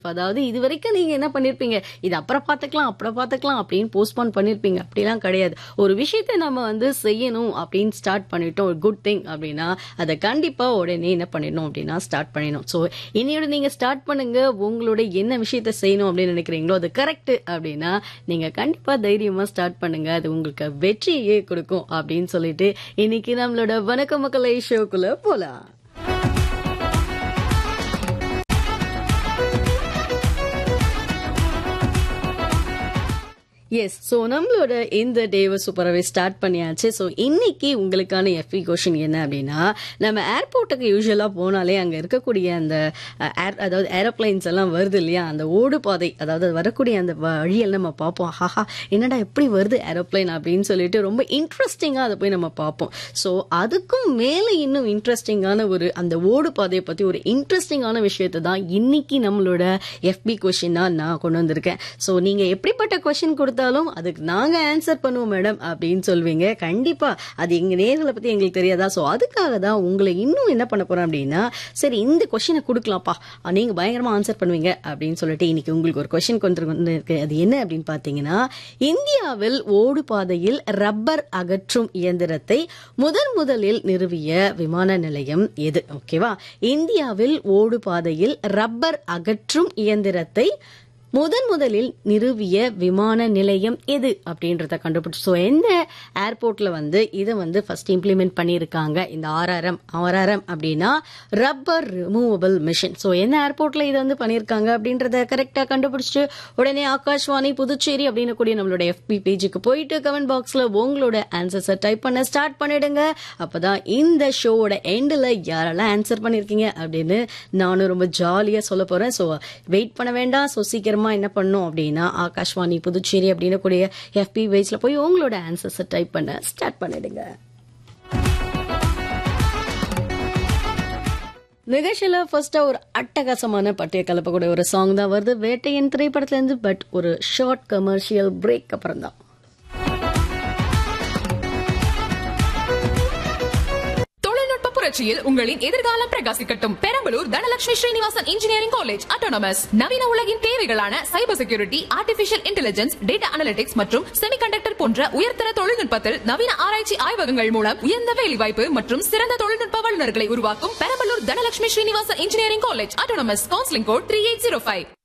அதாவது இதுவரைக்கும் நீங்க என்ன பண்ணிருப்பீங்க, இது அப்புறம் பாத்துக்கலாம் அப்படின்னு போஸ்ட்போன் பண்ணிருப்பீங்க. அப்படிலாம் கிடையாது. ஒரு விஷயத்தை நம்ம செய்யணும் அப்படின்னு ஸ்டார்ட் பண்ணிட்டோம், ஒரு குட் திங் அப்படின்னா அதை கண்டிப்பா உடனே என்ன பண்ணிடணும் அப்படின்னா ஸ்டார்ட் பண்ணிடணும். ஸோ இன்னையோட நீங்க ஸ்டார்ட் பண்ணுங்க. உங்களோட என்ன விஷயத்த செய்யணும் அப்படின்னு நினைக்கிறீங்களோ அது கரெக்ட் அப்படின்னா நீங்க கண்டிப்பா தைரியமா ஸ்டார்ட் பண்ணுங்க. அது உங்களுக்கு வெற்றியே கொடுக்கும் அப்படின்னு சொல்லிட்டு இன்னைக்கு நம்மளோட வணக்கம் மக்களை ஷோக்குள்ள போலாம். எஸ். ஸோ நம்மளோட இந்த டேவை சூப்பராகவே ஸ்டார்ட் பண்ணியாச்சு. ஸோ இன்னைக்கு உங்களுக்கான எஃபி கொஷின் என்ன அப்படின்னா, நம்ம ஏர்போர்ட்டுக்கு யூஸ்வலாக போனாலே அங்கே இருக்கக்கூடிய அந்த அதாவது ஏரோப்ளைன்ஸ் எல்லாம் வருது இல்லையா, அந்த ஓடு பாதை, அதாவது வரக்கூடிய அந்த வழியெல்லாம் நம்ம பார்ப்போம். ஹாஹா என்னடா எப்படி வருது ஏரோப்ளைன் அப்படின்னு சொல்லிட்டு ரொம்ப இன்ட்ரெஸ்டிங்காக அதை போய் நம்ம பார்ப்போம். ஸோ அதுக்கும் மேலே இன்னும் இன்ட்ரெஸ்டிங்கான அந்த ஓடு பாதையை பற்றி ஒரு இன்ட்ரெஸ்டிங்கான விஷயத்தை தான் இன்னைக்கு நம்மளோட எஃபி கொஷினாக நான் கொண்டு வந்திருக்கேன். ஸோ நீங்கள் எப்படிப்பட்ட கொஷின் கொடுத்தா அதுக்கு நாங்க ஆன்சர் பண்ணுவோம் மேடம் அப்படின்னு சொல்வீங்க. கண்டிப்பா அது எங்க நேர்களை பத்தி எங்களுக்கு தெரியாதா? சோ அதுக்காக தான் உங்களை இன்னும் என்ன பண்ண போறோம் அப்படின்னா, சரி இந்த கொஸ்டினை கொடுக்கலாம்ப்பா, நீங்க பயங்கரமா ஆன்சர் பண்ணுவீங்க அப்படின்னு சொல்லிட்டு இன்னைக்கு உங்களுக்கு ஒரு கொஸ்டின் கொண்டு இருக்கு. அது என்ன அப்படின்னு பாத்தீங்கன்னா, இந்தியாவில் ஓடு பாதையில் ரப்பர் அகற்றும் இயந்திரத்தை முதலில் நிறுவிய விமான நிலையம் எது? ஓகேவா, இந்தியாவில் ஓடு பாதையில் ரப்பர் அகற்றும் இயந்திரத்தை முதலில் நிறுவிய விமான நிலையம் எது அப்படின்றத கண்டுபிடிச்சு. ஸோ எந்த ஏர்போர்ட்ல இதை ஃபர்ஸ்ட் இம்ப்ளிமெண்ட் பண்ணியிருக்காங்க இந்த ஆர்ஆர்எம் அப்படின்னா ரப்பர் ரிமூவபிள் மிஷின். ஸோ எந்த ஏர்போர்ட்ல இதை பண்ணியிருக்காங்க அப்படின்றத கரெக்டா கண்டுபிடிச்சிட்டு உடனே ஆகாஷ்வாணி புதுச்சேரி அப்படின்னு கூடிய நம்மளோட எஃபி பேஜுக்கு போயிட்டு கமெண்ட் பாக்ஸ்ல உங்களோட ஆன்சர்ஸை டைப் பண்ண ஸ்டார்ட் பண்ணிடுங்க. அப்பதான் இந்த ஷோவோட எண்டில் யாரெல்லாம் ஆன்சர் பண்ணிருக்கீங்க அப்படின்னு நானும் ரொம்ப ஜாலியா சொல்ல போறேன். ஸோ வெயிட் பண்ண வேண்டாம். ஸோ சீக்கிரம் என்ன பண்ணும் அப்படின்னா ஆகாஷ்வாணி புதுச்சேரி அப்படின்னு கூடிய எஃபி பேஜ்ல போய் உங்களோட ஆன்சர்ஸ் டைப் பண்ண ஸ்டார்ட் பண்ணிடுங்க. நிகழ்ச்சியில ஃபர்ஸ்டா ஒரு அட்டகாசமான பட்டிய கலப்பக்கூடிய ஒரு சாங் தான் வருது வேட்டையன் திரைப்படத்துல இருந்து. பட் ஒரு ஷார்ட் கமர்ஷியல் பிரேக் அப்புறம் தான். புரட்சியில் உங்களின் எதிர்காலம் பிரகாசிக்கட்டும். Perambalur Dhanalakshmi Srinivasan engineering college autonomous நவீன உலகின் தேவைகளான cyber security, artificial intelligence, data analytics மற்றும் செமிகண்டக்டர் போன்ற உயர்தர தொழில்நுட்பத்தில் நவீன ஆராய்ச்சி ஆய்வகங்கள் மூலம் உயர்ந்த வேலைவாய்ப்பு மற்றும் சிறந்த தொழில்நுட்ப வல்லுநர்களை உருவாக்கும் Perambalur Dhanalakshmi Srinivasan engineering college autonomous. Counselling code 3805.